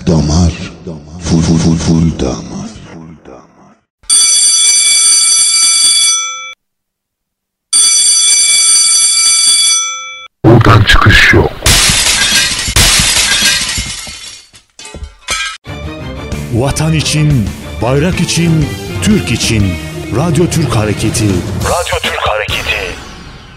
damar, full damar. Buradan çıkış yok. Vatan için, bayrak için, Türk için. Radyo Türk Hareketi. Radyo